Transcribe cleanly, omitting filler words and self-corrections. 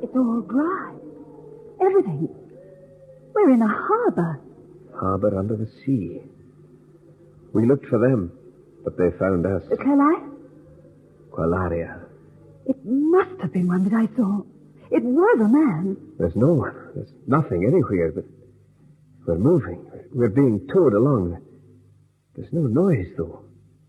It's all dry. Everything. We're in a harbor. Harbor under the sea. We looked for them, but they found us. Cleli? Qualaria. It must have been one that I saw. It was a man. There's no one. There's nothing anywhere, but we're moving. We're being towed along. There's no noise, though.